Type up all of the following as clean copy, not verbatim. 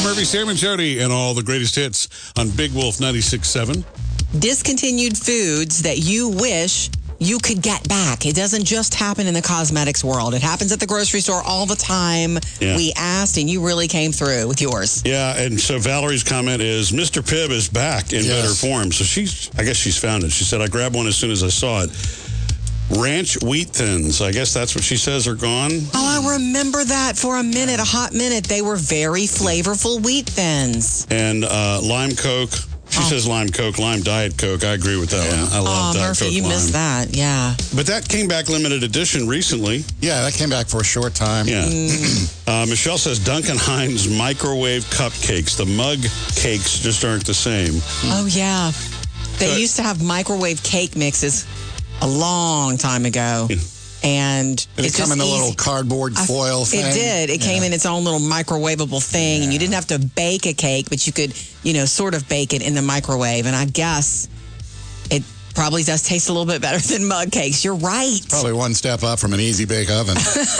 Murphy, Sam, and Jody, and all the greatest hits on Big Wolf 96.7. Discontinued foods that you wish you could get back. It doesn't just happen in the cosmetics world. It happens at the grocery store all the time. Yeah. We asked, and you really came through with yours. Yeah, and so Valerie's comment is, Mr. Pibb is back in better form. So I guess she's found it. She said, I grabbed one as soon as I saw it. Ranch Wheat Thins. I guess that's what she says are gone. Oh, I remember that for a minute, a hot minute. They were very flavorful Wheat Thins. And Lime Coke. She says Lime Coke, Lime Diet Coke. I agree with that one. I love Diet Murphy, Coke you Lime. missed that, yeah. But that came back limited edition recently. Yeah, that came back for a short time. Yeah. Michelle says Duncan Hines microwave cupcakes. The mug cakes just aren't the same. Oh, yeah. They used to have microwave cake mixes a long time ago. And did it come in the little cardboard foil thing? It did. It came in its own little microwavable thing, and you didn't have to bake a cake, but you could, sort of bake it in the microwave. And I guess it probably does taste a little bit better than mug cakes. You're right. Probably one step up from an easy bake oven.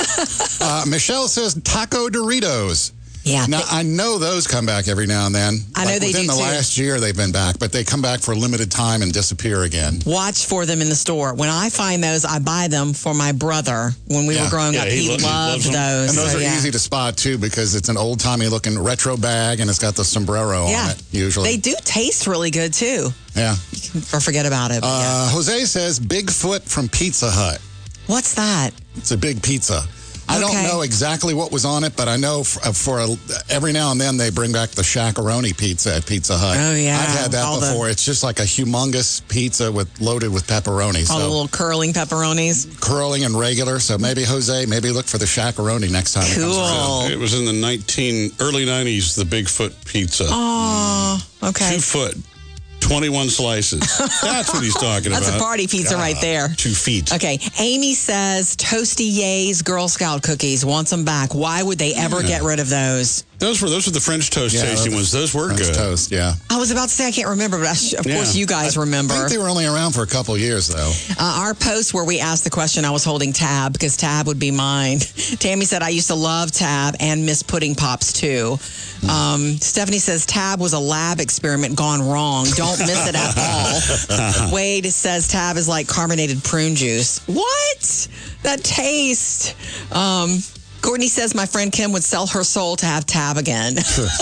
Michelle says Taco Doritos. Yeah. Now, I know those come back every now and then. I know they do, within the last year, they've been back, but they come back for a limited time and disappear again. Watch for them in the store. When I find those, I buy them for my brother. When we were growing up, he loved those. And those are easy to spot, too, because it's an old-timey looking retro bag, and it's got the sombrero on it, usually. They do taste really good, too. Yeah. Or forget about it. Jose says Bigfoot from Pizza Hut. What's that? It's a big pizza. I don't know exactly what was on it, but I know for every now and then they bring back the Shaq-a-Roni pizza at Pizza Hut. Oh, yeah. I've had that before. It's just like a humongous pizza loaded with pepperoni. All the little curling pepperonis. Curling and regular. So maybe, Jose, look for the Shaq-a-Roni next time it comes around. It was in the early 90s, the Bigfoot pizza. Oh, okay. 2 foot. 21 slices. That's what he's talking about. That's a party pizza right there. 2 feet. Okay. Amy says Toasty Yays Girl Scout cookies. Wants them back. Why would they ever get rid of those? Those were the French toast tasty ones. Those were French good. Toast, yeah. I was about to say I can't remember, but of course you guys remember. I think they were only around for a couple years, though. Our post where we asked the question, I was holding Tab because Tab would be mine. Tammy said I used to love Tab and miss Pudding Pops too. Stephanie says Tab was a lab experiment gone wrong. Don't miss it at all. Wade says Tab is like carbonated prune juice. What? That taste. Courtney says my friend Kim would sell her soul to have Tab again.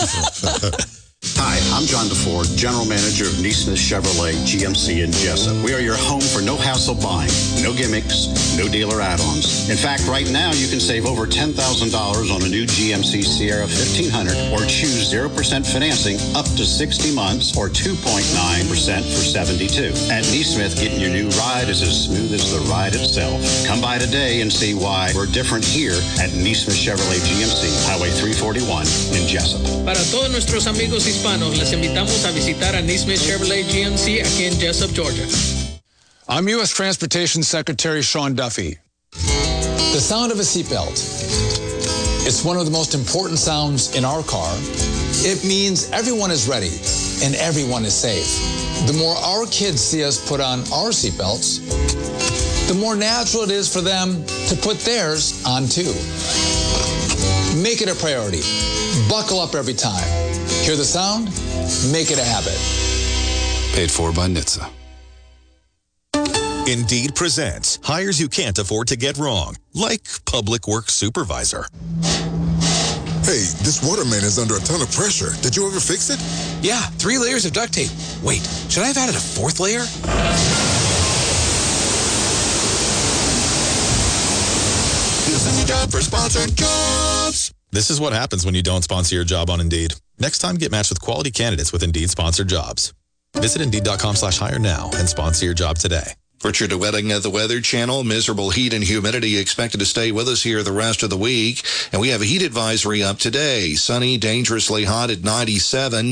Hi, I'm John DeFord, General Manager of Neesmith Chevrolet GMC in Jessup. We are your home for no hassle buying, no gimmicks, no dealer add-ons. In fact, right now you can save over $10,000 on a new GMC Sierra 1500 or choose 0% financing up to 60 months or 2.9% for 72. At Neesmith, getting your new ride is as smooth as the ride itself. Come by today and see why we're different here at Neesmith Chevrolet GMC, Highway 341 in Jessup. Para todos nuestros amigos hispanos, les invitamos a visitar a Neesmith Chevrolet GMC aquí en Jessup, Georgia. I'm U.S. Transportation Secretary Sean Duffy. The sound of a seatbelt. It's one of the most important sounds in our car. It means everyone is ready and everyone is safe. The more our kids see us put on our seatbelts, the more natural it is for them to put theirs on too. Make it a priority. Buckle up every time. Hear the sound? Make it a habit. Paid for by NHTSA. Indeed presents hires you can't afford to get wrong, like public works supervisor. Hey, this waterman is under a ton of pressure. Did you ever fix it? Yeah, 3 layers of duct tape. Wait, should I have added a 4th layer? This is a job for Sponsored Jobs. This is what happens when you don't sponsor your job on Indeed. Next time, get matched with quality candidates with Indeed Sponsored Jobs. Visit Indeed.com/hire now and sponsor your job today. Richard DeWetting at the Weather Channel. Miserable heat and humidity expected to stay with us here the rest of the week. And we have a heat advisory up today. Sunny, dangerously hot at 97.